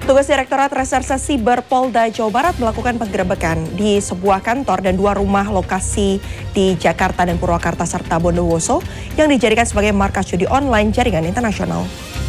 Petugas Direktorat Reserse Siber Polda Jawa Barat melakukan penggerebekan di sebuah kantor dan 2 rumah lokasi di Jakarta dan Purwakarta serta Bondowoso yang dijadikan sebagai markas judi online jaringan internasional.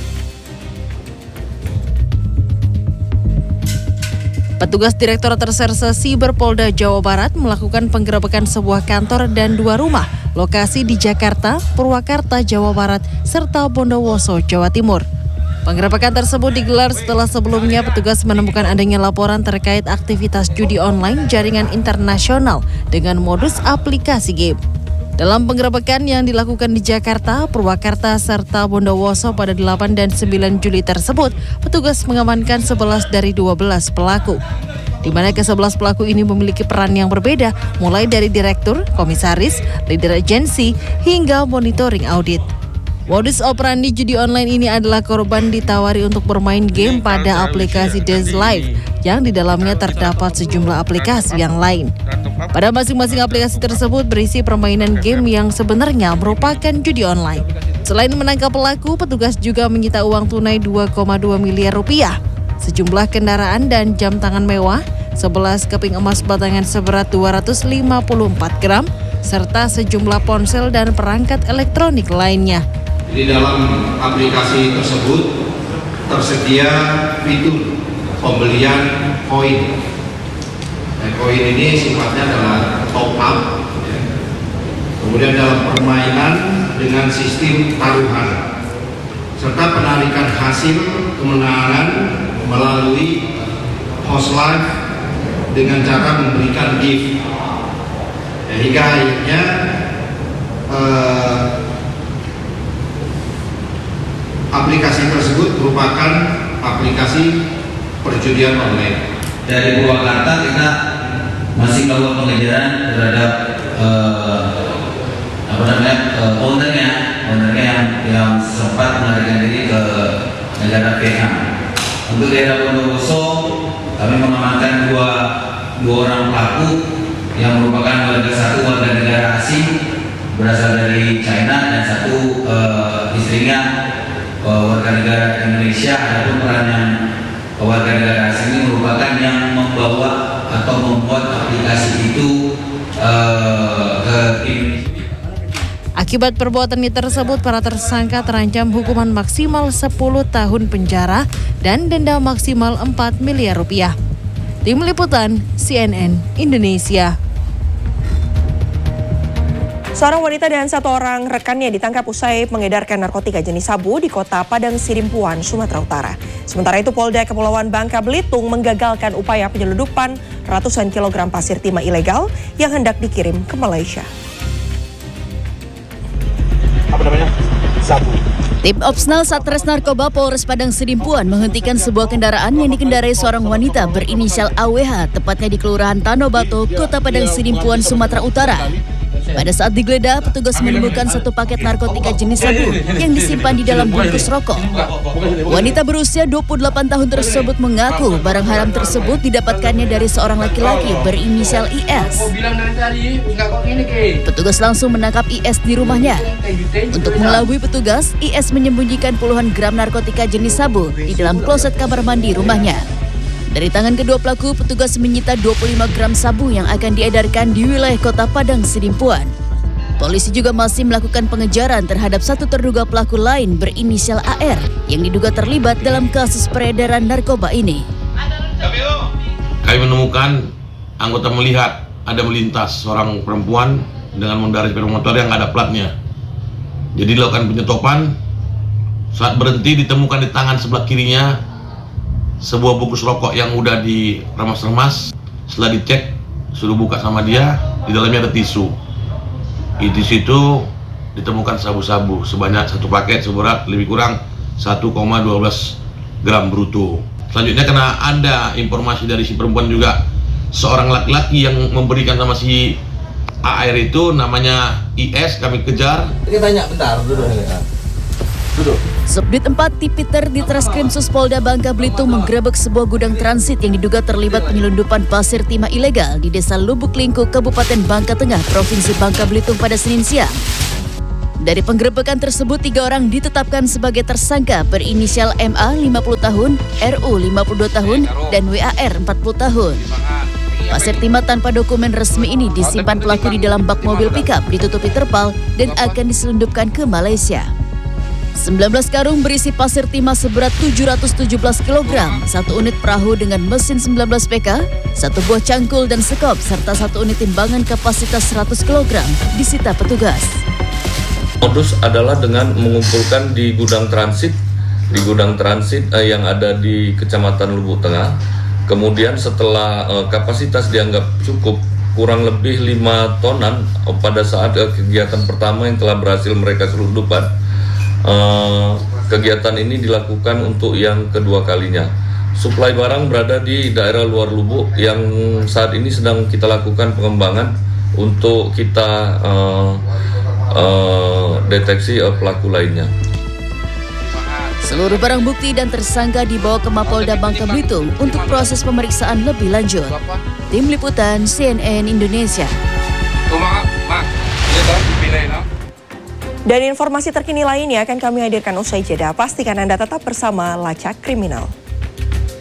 Petugas Direktorat Reserse Siber Polda Jawa Barat melakukan penggerebekan sebuah kantor dan 2 rumah lokasi di Jakarta, Purwakarta, Jawa Barat, serta Bondowoso, Jawa Timur. Penggerebekan tersebut digelar setelah sebelumnya petugas menemukan adanya laporan terkait aktivitas judi online jaringan internasional dengan modus aplikasi game. Dalam penggerebekan yang dilakukan di Jakarta, Purwakarta, serta Bondowoso pada 8 dan 9 Juli tersebut, petugas mengamankan 11 dari 12 pelaku. Di mana ke-11 pelaku ini memiliki peran yang berbeda, mulai dari direktur, komisaris, leader agensi, hingga monitoring audit. Modus operandi judi online ini adalah korban ditawari untuk bermain game pada aplikasi Dez Live yang di dalamnya terdapat sejumlah aplikasi yang lain. Pada masing-masing aplikasi tersebut berisi permainan game yang sebenarnya merupakan judi online. Selain menangkap pelaku, petugas juga menyita uang tunai 2,2 miliar rupiah, sejumlah kendaraan dan jam tangan mewah, 11 keping emas batangan seberat 254 gram, serta sejumlah ponsel dan perangkat elektronik lainnya. Di dalam aplikasi tersebut tersedia fitur pembelian koin. Koin ini sifatnya adalah top up. Kemudian dalam permainan dengan sistem taruhan, serta penarikan hasil kemenangan melalui host live dengan cara memberikan gift. Hingga akhirnya aplikasi tersebut merupakan aplikasi perjudian online. Dari Purwakarta kita masih melakukan pengejaran terhadap ownernya yang sempat melarikan diri ke negara Vietnam. Untuk daerah Bondowoso, kami mengamankan dua orang pelaku yang merupakan satu warga negara asing berasal dari China dan satu istrinya warga negara Indonesia. Adapun peran yang warga negara asing ini merupakan yang membawa atau membuat aplikasi itu ke Indonesia. Akibat perbuatannya tersebut, para tersangka terancam hukuman maksimal 10 tahun penjara dan denda maksimal 4 miliar rupiah. Tim Liputan CNN Indonesia. Seorang wanita dan 1 orang rekannya ditangkap usai mengedarkan narkotika jenis sabu di kota Padang Sidimpuan, Sumatera Utara. Sementara itu, Polda Kepulauan Bangka Belitung menggagalkan upaya penyeludupan ratusan kilogram pasir timah ilegal yang hendak dikirim ke Malaysia. Sabu. Tim Opsnal Satres Narkoba Polres Padang Sidimpuan menghentikan sebuah kendaraan yang dikendarai seorang wanita berinisial AWH, tepatnya di Kelurahan Tanobato, Kota Padang Sidimpuan, Sumatera Utara. Pada saat digeledah, petugas menemukan 1 paket narkotika jenis sabu yang disimpan di dalam bungkus rokok. Wanita berusia 28 tahun tersebut mengaku barang haram tersebut didapatkannya dari seorang laki-laki berinisial IS. Petugas langsung menangkap IS di rumahnya. Untuk mengelabui petugas, IS menyembunyikan puluhan gram narkotika jenis sabu di dalam kloset kamar mandi rumahnya. Dari tangan kedua pelaku, petugas menyita 25 gram sabu yang akan diedarkan di wilayah Kota Padang Sidimpuan. Polisi juga masih melakukan pengejaran terhadap 1 terduga pelaku lain berinisial AR yang diduga terlibat dalam kasus peredaran narkoba ini. Kami menemukan anggota melihat ada melintas seorang perempuan dengan mengendarai sepeda motor yang ada platnya. Jadi dilakukan penyetopan. Saat berhenti ditemukan di tangan sebelah kirinya sebuah bungkus rokok yang udah diremas-remas. Setelah dicek, sudah buka sama dia, di dalamnya ada tisu. Di situ ditemukan sabu-sabu sebanyak 1 paket seberat lebih kurang 1,12 gram bruto. Selanjutnya, karena ada informasi dari si perempuan juga, seorang laki-laki yang memberikan sama si AR itu namanya IS, kami kejar. Kita tanya bentar, duduk. Subdit 4 Tipiter di Treskrimsus Polda Bangka Belitung menggerebek sebuah gudang transit yang diduga terlibat penyelundupan pasir timah ilegal di Desa Lubuk Lingkuk, Kabupaten Bangka Tengah, Provinsi Bangka Belitung pada Senin siang. Dari penggerebekan tersebut, 3 orang ditetapkan sebagai tersangka berinisial MA 50 tahun, RU 52 tahun, dan WAR 40 tahun. Pasir timah tanpa dokumen resmi ini disimpan pelaku di dalam bak mobil pickup ditutupi terpal dan akan diselundupkan ke Malaysia. 19 karung berisi pasir timah seberat 717 kg, 1 unit perahu dengan mesin 19 PK, 1 buah cangkul dan sekop, serta 1 unit timbangan kapasitas 100 kg disita petugas. Modus adalah dengan mengumpulkan di gudang transit yang ada di Kecamatan Lubuk Tengah. Kemudian setelah kapasitas dianggap cukup, kurang lebih 5 tonan pada saat kegiatan pertama yang telah berhasil mereka selundupkan. Kegiatan ini dilakukan untuk yang kedua kalinya. Suplai barang berada di daerah luar Lubuk yang saat ini sedang kita lakukan pengembangan untuk kita deteksi pelaku lainnya. Seluruh barang bukti dan tersangka dibawa ke Mapolda Bangka Belitung untuk proses pemeriksaan lebih lanjut. Tim Liputan CNN Indonesia. Dan informasi terkini lainnya akan kami hadirkan usai jeda. Pastikan Anda tetap bersama Lacak Kriminal.